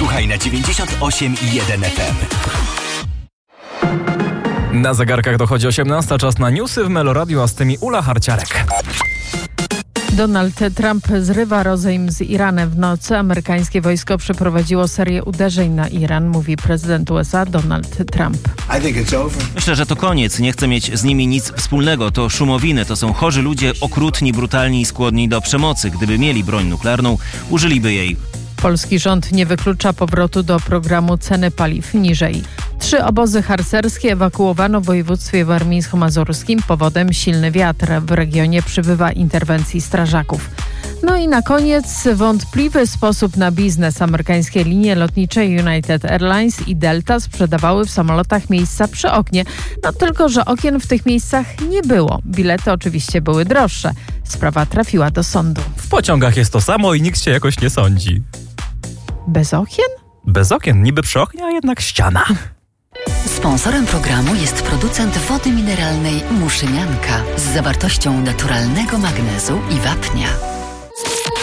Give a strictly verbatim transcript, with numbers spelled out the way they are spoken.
Słuchaj na dziewięćdziesiąt osiem i jeden F M. Na zegarkach dochodzi osiemnasta, czas na newsy w Meloradiu, a z tymi Ula Harciarek. Donald Trump zrywa rozejm z Iranem. W nocy amerykańskie wojsko przeprowadziło serię uderzeń na Iran, mówi prezydent U S A Donald Trump. Myślę, że to koniec. Nie chcę mieć z nimi nic wspólnego. To szumowiny, to są chorzy ludzie, okrutni, brutalni i skłonni do przemocy. Gdyby mieli broń nuklearną, użyliby jej. Polski rząd nie wyklucza powrotu do programu ceny paliw niżej. Trzy obozy harcerskie ewakuowano w województwie warmińsko-mazurskim. Powodem silny wiatr. W regionie przybywa interwencji strażaków. No i na koniec wątpliwy sposób na biznes. Amerykańskie linie lotnicze United Airlines i Delta sprzedawały w samolotach miejsca przy oknie. No tylko, że okien w tych miejscach nie było. Bilety oczywiście były droższe. Sprawa trafiła do sądu. W pociągach jest to samo i nikt się jakoś nie sądzi. Bez okien? Bez okien, niby przy oknie, a jednak ściana. Sponsorem programu jest producent wody mineralnej Muszynianka z zawartością naturalnego magnezu i wapnia.